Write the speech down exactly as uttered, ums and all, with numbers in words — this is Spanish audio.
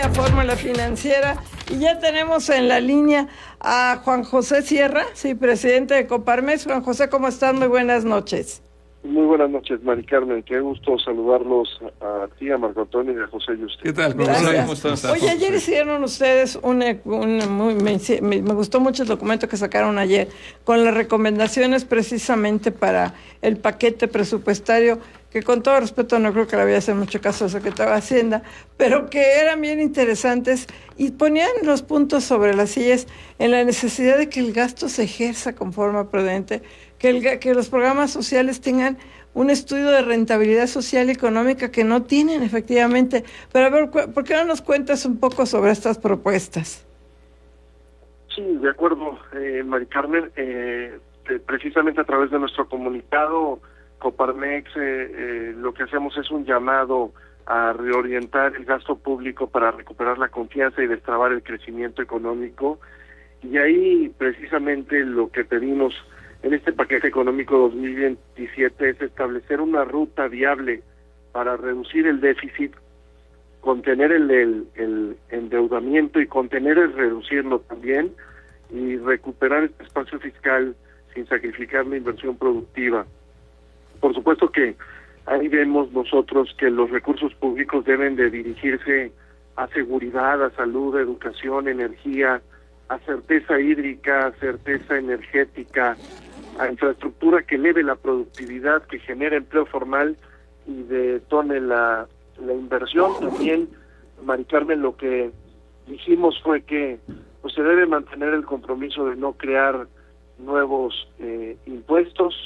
Fórmula Financiera, y ya tenemos en la línea a Juan José Sierra, sí, presidente de Coparmex. Juan José, ¿cómo están? Muy buenas noches. Muy buenas noches, Mari Carmen. Qué gusto saludarlos a ti, a Marco Antonio y a José Yuste. ¿Qué tal? Gracias. ¿Cómo estás? Oye, ayer hicieron ustedes un, un muy, me, me gustó mucho el documento que sacaron ayer con las recomendaciones precisamente para el paquete presupuestario, que con todo respeto no creo que le vaya a hacer mucho caso al secretario de Hacienda, pero que eran bien interesantes y ponían los puntos sobre las sillas en la necesidad de que el gasto se ejerza con forma prudente, que, el, que los programas sociales tengan un estudio de rentabilidad social y económica que no tienen efectivamente. Pero a ver, ¿por qué no nos cuentas un poco sobre estas propuestas? Sí, de acuerdo, eh, Mari Carmen. Eh, precisamente a través de nuestro comunicado, Coparmex, eh, eh, lo que hacemos es un llamado a reorientar el gasto público para recuperar la confianza y destrabar el crecimiento económico. Y ahí precisamente lo que pedimos en este paquete económico dos mil veintisiete es establecer una ruta viable para reducir el déficit, contener el, el, el endeudamiento y contener el reducirlo también, y recuperar este espacio fiscal sin sacrificar la inversión productiva. Por supuesto que ahí vemos nosotros que los recursos públicos deben de dirigirse a seguridad, a salud, a educación, energía, a certeza hídrica, a certeza energética, a infraestructura que eleve la productividad, que genere empleo formal y detone la, la inversión. También, Mari Carmen, lo que dijimos fue que pues se debe mantener el compromiso de no crear nuevos eh, impuestos,